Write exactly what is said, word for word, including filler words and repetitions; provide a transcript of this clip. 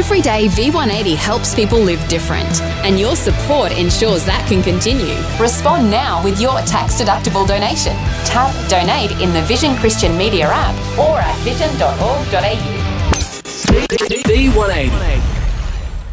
Every day, V one eighty helps people live different, and your support ensures that can continue. Respond now with your tax-deductible donation. Tap Donate in the Vision Christian Media app or at vision dot org dot a u. V one eighty.